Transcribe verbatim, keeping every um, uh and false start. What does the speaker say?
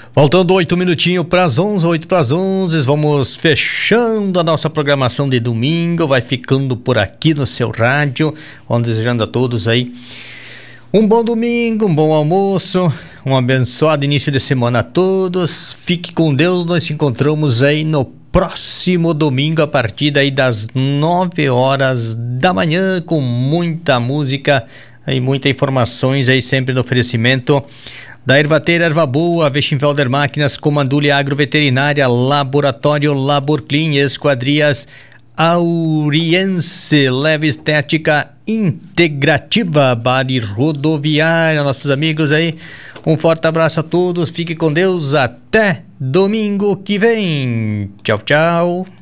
Faltando oito minutinhos para as onze, oito para as onze, vamos fechando a nossa programação de domingo, vai ficando por aqui no seu rádio, vamos desejando a todos aí um bom domingo, um bom almoço, um abençoado início de semana a todos, fique com Deus, nós nos encontramos aí no próximo domingo a partir daí das nove horas da manhã com muita música e muitas informações aí sempre no oferecimento da Ervateira Erva Boa, Weschenfelder Máquinas, Comandule Agroveterinária, Laboratório Laborclean, Esquadrias Auriense, Leve Estética Integrativa, Bari Rodoviária, nossos amigos aí, um forte abraço a todos, fique com Deus, até domingo que vem, tchau, tchau.